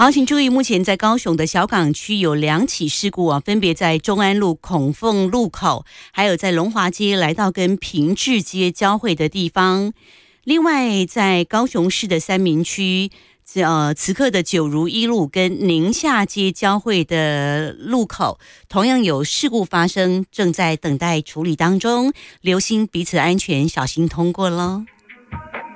好，请注意，目前在高雄的小港区有2起事故啊，分别在中安路孔凤路口，还有在龙华街来到跟平治街交汇的地方。另外，在高雄市的三民区，此刻的九如一路跟宁夏街交汇的路口，同样有事故发生，正在等待处理当中，留心彼此安全，小心通过咯。